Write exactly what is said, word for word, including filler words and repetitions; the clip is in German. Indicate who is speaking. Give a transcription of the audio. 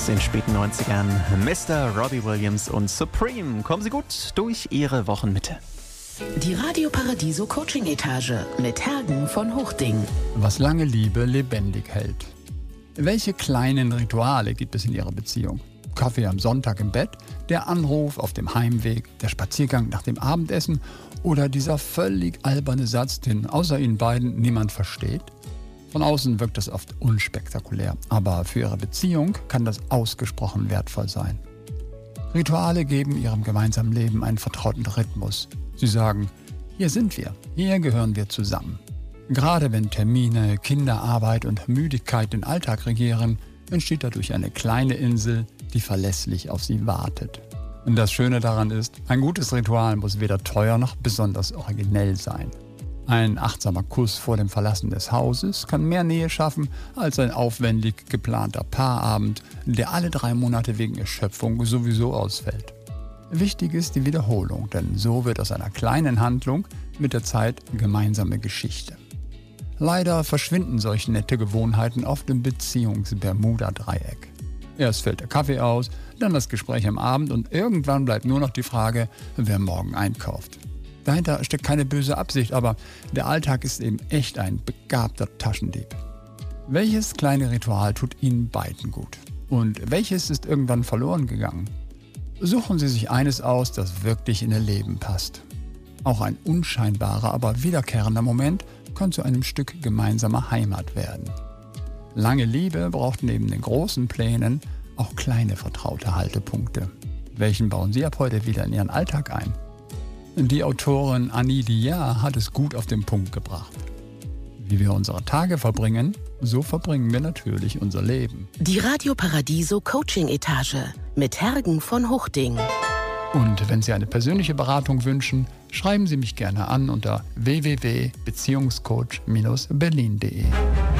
Speaker 1: aus den späten neunzigern. Mister Robbie Williams und Supreme. Kommen Sie gut durch Ihre Wochenmitte.
Speaker 2: Die Radio Paradiso Coaching Etage mit Hergen von Hochding.
Speaker 3: Was lange Liebe lebendig hält. Welche kleinen Rituale gibt es in Ihrer Beziehung? Kaffee am Sonntag im Bett, der Anruf auf dem Heimweg, der Spaziergang nach dem Abendessen oder dieser völlig alberne Satz, den außer Ihnen beiden niemand versteht? Von außen wirkt das oft unspektakulär, aber für Ihre Beziehung kann das ausgesprochen wertvoll sein. Rituale geben Ihrem gemeinsamen Leben einen vertrauten Rhythmus. Sie sagen, hier sind wir, hier gehören wir zusammen. Gerade wenn Termine, Kinderarbeit und Müdigkeit den Alltag regieren, entsteht dadurch eine kleine Insel, die verlässlich auf Sie wartet. Und das Schöne daran ist, ein gutes Ritual muss weder teuer noch besonders originell sein. Ein achtsamer Kuss vor dem Verlassen des Hauses kann mehr Nähe schaffen als ein aufwendig geplanter Paarabend, der alle drei Monate wegen Erschöpfung sowieso ausfällt. Wichtig ist die Wiederholung, denn so wird aus einer kleinen Handlung mit der Zeit gemeinsame Geschichte. Leider verschwinden solche nette Gewohnheiten oft im Beziehungs-Bermuda-Dreieck. Erst fällt der Kaffee aus, dann das Gespräch am Abend und irgendwann bleibt nur noch die Frage, wer morgen einkauft. Dahinter steckt keine böse Absicht, aber der Alltag ist eben echt ein begabter Taschendieb. Welches kleine Ritual tut Ihnen beiden gut? Und welches ist irgendwann verloren gegangen? Suchen Sie sich eines aus, das wirklich in Ihr Leben passt. Auch ein unscheinbarer, aber wiederkehrender Moment kann zu einem Stück gemeinsamer Heimat werden. Lange Liebe braucht neben den großen Plänen auch kleine vertraute Haltepunkte. Welchen bauen Sie ab heute wieder in Ihren Alltag ein? Die Autorin Annie Dillard hat es gut auf den Punkt gebracht. Wie wir unsere Tage verbringen, so verbringen wir natürlich unser Leben.
Speaker 2: Die Radio Paradiso Coaching Etage mit Hergen von Hochding.
Speaker 3: Und wenn Sie eine persönliche Beratung wünschen, schreiben Sie mich gerne an unter w w w punkt beziehungscoach Bindestrich berlin punkt de.